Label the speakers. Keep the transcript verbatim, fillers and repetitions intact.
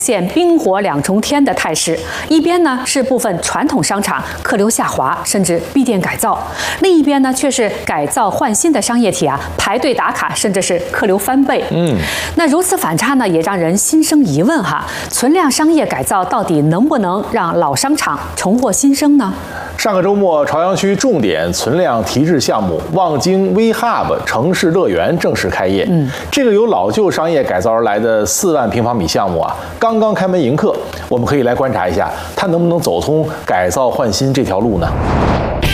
Speaker 1: 现冰火两重天的态势，一边呢是部分传统商场客流下滑，甚至闭店改造；另一边呢却是改造换新的商业体啊，排队打卡，甚至是客流翻倍。嗯，那如此反差呢，也让人心生疑问哈：存量商业改造到底能不能让老商场重获新生呢？
Speaker 2: 上个周末，朝阳区重点存量提质项目望京 V Hub 城市乐园正式开业。嗯，这个由老旧商业改造而来的四万平方米项目啊，刚刚开门迎客。我们可以来观察一下，它能不能走通改造换新这条路呢？